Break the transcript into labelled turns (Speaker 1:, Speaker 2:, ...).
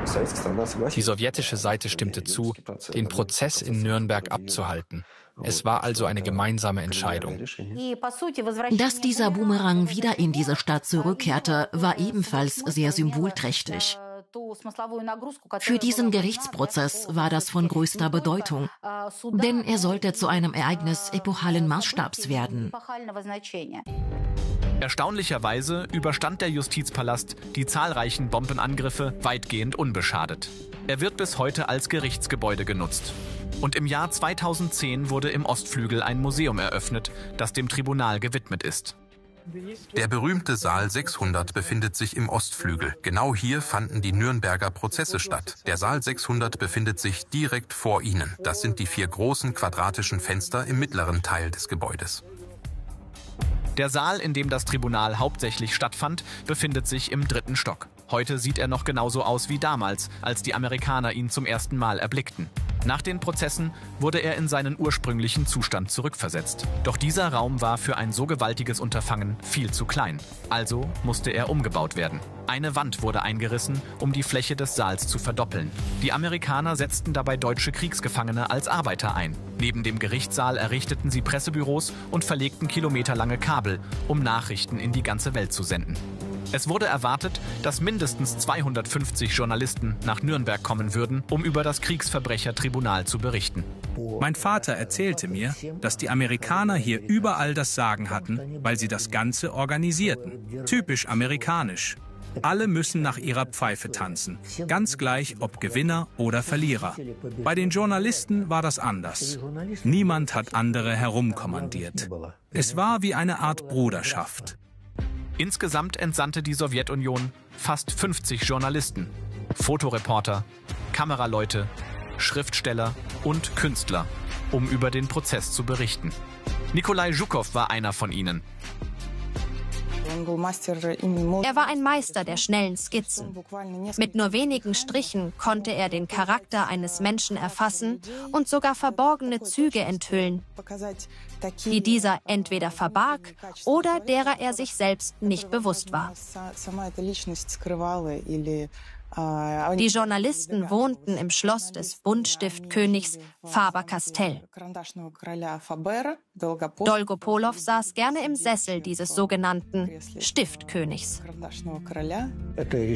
Speaker 1: Die sowjetische Seite stimmte zu, den Prozess in Nürnberg abzuhalten. Es war also eine gemeinsame Entscheidung.
Speaker 2: Dass dieser Bumerang wieder in diese Stadt zurückkehrte, war ebenfalls sehr symbolträchtig. Für diesen Gerichtsprozess war das von größter Bedeutung, denn er sollte zu einem Ereignis epochalen Maßstabs werden.
Speaker 3: Erstaunlicherweise überstand der Justizpalast die zahlreichen Bombenangriffe weitgehend unbeschadet. Er wird bis heute als Gerichtsgebäude genutzt. Und im Jahr 2010 wurde im Ostflügel ein Museum eröffnet, das dem Tribunal gewidmet ist.
Speaker 4: Der berühmte Saal 600 befindet sich im Ostflügel. Genau hier fanden die Nürnberger Prozesse statt. Der Saal 600 befindet sich direkt vor ihnen. Das sind die 4 großen quadratischen Fenster im mittleren Teil des Gebäudes.
Speaker 3: Der Saal, in dem das Tribunal hauptsächlich stattfand, befindet sich im 3. Stock. Heute sieht er noch genauso aus wie damals, als die Amerikaner ihn zum ersten Mal erblickten. Nach den Prozessen wurde er in seinen ursprünglichen Zustand zurückversetzt. Doch dieser Raum war für ein so gewaltiges Unterfangen viel zu klein. Also musste er umgebaut werden. Eine Wand wurde eingerissen, um die Fläche des Saals zu verdoppeln. Die Amerikaner setzten dabei deutsche Kriegsgefangene als Arbeiter ein. Neben dem Gerichtssaal errichteten sie Pressebüros und verlegten kilometerlange Kabel, um Nachrichten in die ganze Welt zu senden. Es wurde erwartet, dass mindestens 250 Journalisten nach Nürnberg kommen würden, um über das Kriegsverbrechertribunal zu berichten.
Speaker 5: Mein Vater erzählte mir, dass die Amerikaner hier überall das Sagen hatten, weil sie das Ganze organisierten. Typisch amerikanisch. Alle müssen nach ihrer Pfeife tanzen, ganz gleich ob Gewinner oder Verlierer. Bei den Journalisten war das anders. Niemand hat andere herumkommandiert. Es war wie eine Art Bruderschaft.
Speaker 3: Insgesamt entsandte die Sowjetunion fast 50 Journalisten, Fotoreporter, Kameraleute, Schriftsteller und Künstler, um über den Prozess zu berichten. Nikolai Zhukow war einer von ihnen.
Speaker 6: Er war ein Meister der schnellen Skizzen. Mit nur wenigen Strichen konnte er den Charakter eines Menschen erfassen und sogar verborgene Züge enthüllen, die dieser entweder verbarg oder derer er sich selbst nicht bewusst war. Die Journalisten wohnten im Schloss des Buntstiftkönigs Faber-Castell. Dolgopolow saß gerne im Sessel dieses sogenannten Stiftkönigs.